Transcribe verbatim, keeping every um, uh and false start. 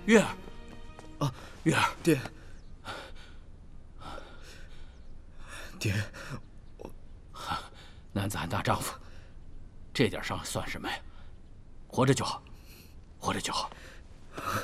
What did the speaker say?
月儿， 啊， 月儿， 爹，爹，我男子汉大丈夫，这点伤算什么呀？活着就好，活着就好。